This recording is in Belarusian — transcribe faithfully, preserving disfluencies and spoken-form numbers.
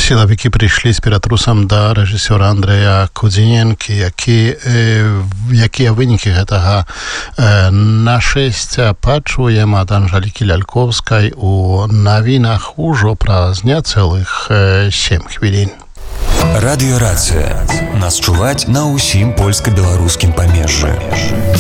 Сілавікі прыйшлі з ператрусам да рэжысёра Андрэя Кудзіненкі, які, э, якія вынікі гэтага э, нашэсця пачуем ад Анжалікі Ляльковскай у навінах ужо праз няцэлых э, сем хвілін. Радыёрацыя. Нас чуваць на ўсім польска-беларускім памежжы.